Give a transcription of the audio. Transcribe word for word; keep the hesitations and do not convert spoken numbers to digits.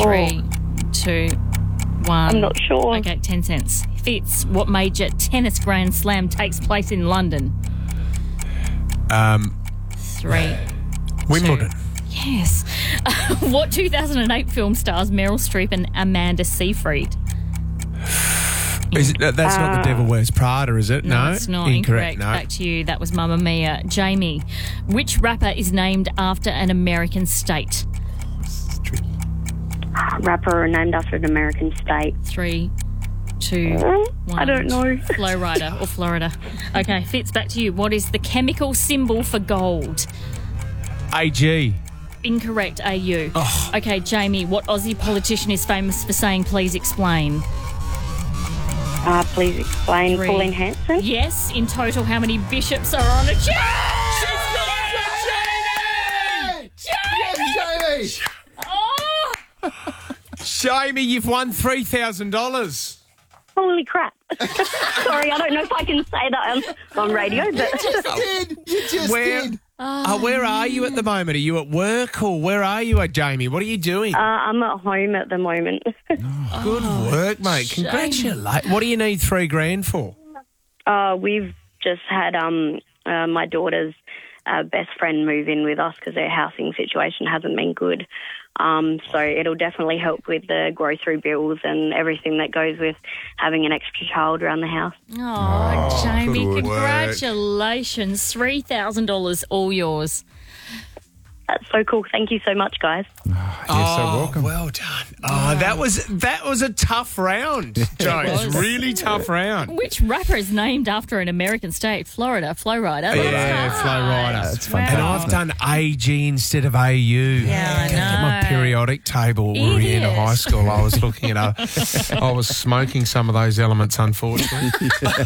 Three, two, one. I'm not sure. Okay, ten cents. Fitz, what major tennis Grand Slam takes place in London? Um, Three. Wimbledon. Two. Yes. What two thousand eight film stars Meryl Streep and Amanda Seyfried? Is it, that's uh, not The Devil Wears Prada, is it? No, No, it's not. Incorrect. Incorrect. No. Back to you. That was Mamma Mia. Jamie, which rapper is named after an American state? Rapper named after an American state. Three, two, one. I don't know. Flow Rider or Florida. Okay, Fitz, back to you. What is the chemical symbol for gold? A G. Incorrect, A U. Oh. Okay, Jamie, what Aussie politician is famous for saying, please explain? Uh, please explain. Three. Pauline Hanson? Yes, in total, how many bishops are on a chair? Jamie! Oh! Jamie, you've won three thousand dollars. Holy crap. Sorry, I don't know if I can say that on, on radio, but... You just did. You just Where, did. uh, where are you at the moment? Are you at work or where are you at, Jamie? What are you doing? Uh, I'm at home at the moment. Good work, mate. shame. Congratulations. What do you need three grand for? Uh, we've just had um, uh, my daughter's uh, best friend move in with us because their housing situation hasn't been good. Um, so it'll definitely help with the grocery bills and everything that goes with having an extra child around the house. Oh, Jamie, good work. congratulations. three thousand dollars, all yours. That's so cool. Thank you so much, guys. You're oh, so welcome. Well done. Oh, that was that was a tough round, Jones. was. Really tough round. Which rapper is named after an American state? Florida, Flow Rider. Yeah, That's Flow hard. Rider. That's Wow. And I've done A G instead of A U. Yeah, I Get my know. periodic table when we were in Idiot. high school. I was looking at a, I was smoking some of those elements, unfortunately.